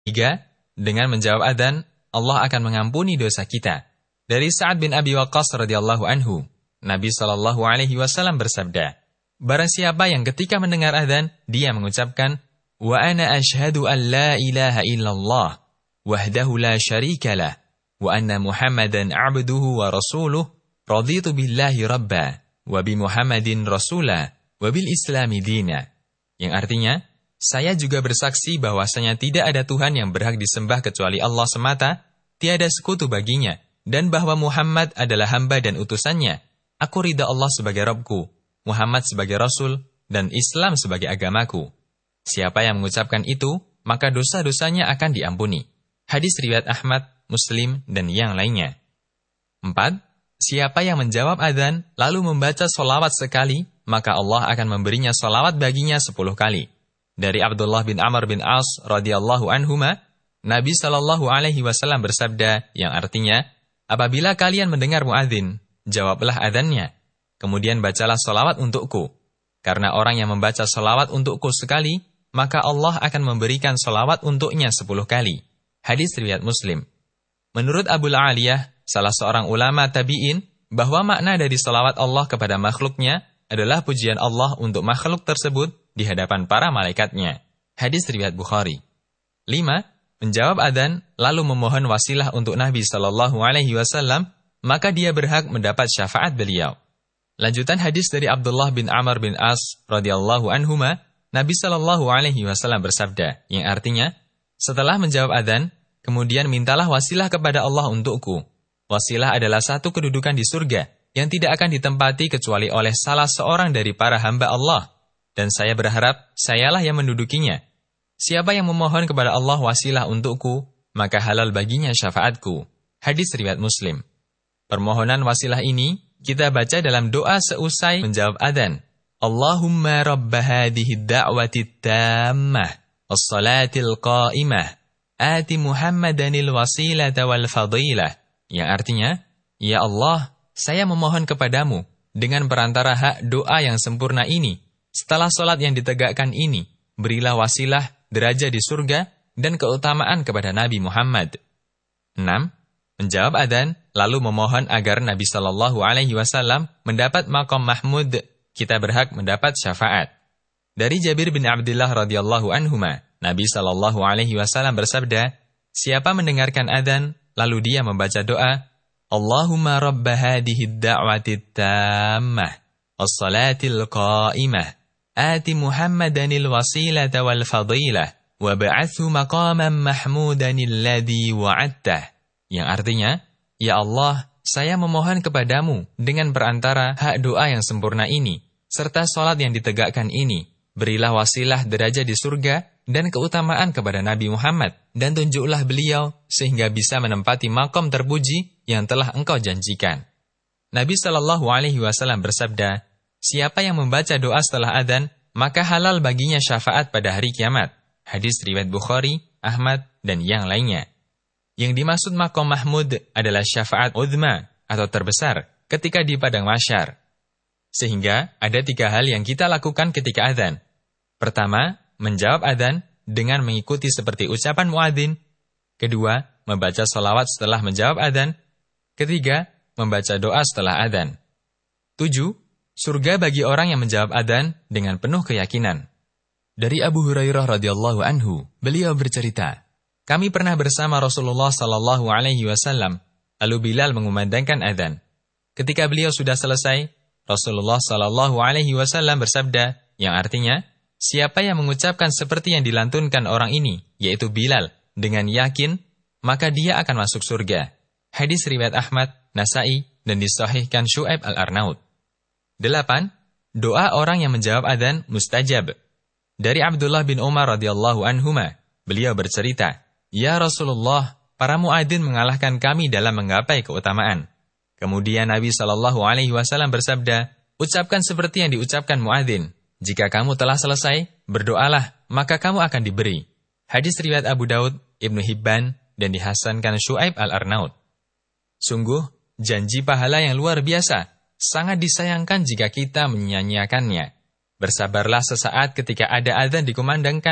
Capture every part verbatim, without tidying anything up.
Tiga, dengan menjawab adzan, Allah akan mengampuni dosa kita. Dari Sa'ad bin Abi Waqqas radhiyallahu anhu, Nabi shallallahu alaihi wasallam bersabda, barang siapa yang ketika mendengar adzan, dia mengucapkan, wa ana ashhadu an la ilaha illallah, wahdahu la syarika lah, wa anna Muhammadan abduhu wa rasuluh, raditu billahi rabba, wa bi Muhammadin rasula, wa bil islami dina. Yang artinya, saya juga bersaksi bahwasanya tidak ada Tuhan yang berhak disembah kecuali Allah semata, tiada sekutu baginya, dan bahwa Muhammad adalah hamba dan utusannya. Aku ridha Allah sebagai Rabbku, Muhammad sebagai Rasul, dan Islam sebagai agamaku. Siapa yang mengucapkan itu, maka dosa-dosanya akan diampuni. Hadis riwayat Ahmad, Muslim, dan yang lainnya. Empat, siapa yang menjawab adzan lalu membaca sholawat sekali, maka Allah akan memberinya sholawat baginya sepuluh kali. Dari Abdullah bin Amr bin As radhiyallahu anhuma, Nabi shallallahu alaihi wasallam bersabda yang artinya, apabila kalian mendengar muadzin, jawablah adzannya, kemudian bacalah sholawat untukku. Karena orang yang membaca sholawat untukku sekali, maka Allah akan memberikan sholawat untuknya sepuluh kali. Hadis riwayat Muslim. Menurut Abul Aliyah, salah seorang ulama tabi'in, bahwa makna dari sholawat Allah kepada makhluknya adalah pujian Allah untuk makhluk tersebut di hadapan para malaikatnya. Hadis riwayat Bukhari. Lima, menjawab adzan lalu memohon wasilah untuk Nabi shallallahu alaihi wasallam, maka dia berhak mendapat syafaat beliau. Lanjutan hadis dari Abdullah bin Amr bin As radhiyallahu anhuma, Nabi shallallahu alaihi wasallam bersabda, yang artinya, setelah menjawab adzan, kemudian mintalah wasilah kepada Allah untukku. Wasilah adalah satu kedudukan di surga yang tidak akan ditempati kecuali oleh salah seorang dari para hamba Allah. Dan saya berharap sayalah yang mendudukinya. Siapa yang memohon kepada Allah wasilah untukku, maka halal baginya syafaatku. Hadis riwayat Muslim. Permohonan wasilah ini kita baca dalam doa seusai menjawab adzan. Allahumma rabba hadhihi da'wati tammah, as-salatil qa'imah, ati Muhammadanil wasilata wal fadilah. Yang artinya, ya Allah, saya memohon kepadamu dengan perantara hak doa yang sempurna ini. Setelah sholat yang ditegakkan ini, berilah wasilah, derajat di surga, dan keutamaan kepada Nabi Muhammad. Enam, menjawab adzan, lalu memohon agar Nabi shallallahu alaihi wasallam mendapat maqam mahmud, kita berhak mendapat syafaat. Dari Jabir bin Abdullah radhiyallahu anhuma, Nabi shallallahu alaihi wasallam bersabda, siapa mendengarkan adzan, lalu dia membaca doa, Allahumma rabba hadihi da'wati tammah, as-salatil qa'imah, ati Muhammadanil wasilata wal fadilah, wa ba'athu maqaman mahmudanil ladhi wa'attah. Yang artinya, ya Allah, saya memohon kepadamu dengan perantara hak doa yang sempurna ini, serta sholat yang ditegakkan ini, berilah wasilah derajat di surga dan keutamaan kepada Nabi Muhammad, dan tunjuklah beliau sehingga bisa menempati makom terpuji yang telah engkau janjikan. Nabi shallallahu alaihi wasallam bersabda, siapa yang membaca doa setelah adzan, maka halal baginya syafaat pada hari kiamat. Hadis riwayat Bukhari, Ahmad, dan yang lainnya. Yang dimaksud maqam mahmud adalah syafaat uzma atau terbesar ketika di padang mahsyar. Sehingga ada tiga hal yang kita lakukan ketika adzan. Pertama, menjawab adzan dengan mengikuti seperti ucapan muadzin. Kedua, membaca sholawat setelah menjawab adzan. Ketiga, membaca doa setelah adzan. Tujuh, surga bagi orang yang menjawab adzan dengan penuh keyakinan. Dari Abu Hurairah radhiyallahu anhu, beliau bercerita, kami pernah bersama Rasulullah sallallahu alaihi wasallam, lalu Bilal mengumandangkan adzan. Ketika beliau sudah selesai, Rasulullah sallallahu alaihi wasallam bersabda, yang artinya, siapa yang mengucapkan seperti yang dilantunkan orang ini, yaitu Bilal, dengan yakin, maka dia akan masuk surga. Hadis riwayat Ahmad, Nasai, dan disahihkan Syu'aib al-Arnaud. Delapan, doa orang yang menjawab adzan mustajab. Dari Abdullah bin Umar radhiyallahu anhuma, beliau bercerita, ya Rasulullah, para muadzin mengalahkan kami dalam menggapai keutamaan. Kemudian Nabi shallallahu alaihi wasallam bersabda, ucapkan seperti yang diucapkan muadzin. Jika kamu telah selesai, berdoalah, maka kamu akan diberi. Hadis riwayat Abu Daud, Ibnu Hibban, dan dihasankan Syu'aib al-Arnaud. Sungguh, janji pahala yang luar biasa, sangat disayangkan jika kita menyia-nyiakannya. Bersabarlah sesaat ketika ada adzan dikumandangkan,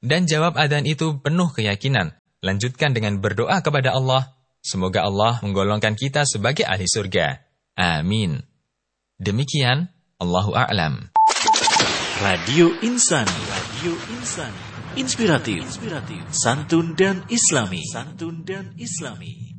Dan jawab adzan itu penuh keyakinan. Lanjutkan dengan berdoa kepada Allah, semoga Allah menggolongkan kita sebagai ahli surga. Amin. Demikian, Allahu a'lam. Radio Insani, Radio Insani, inspiratif, inspiratif, santun dan islami, santun dan islami.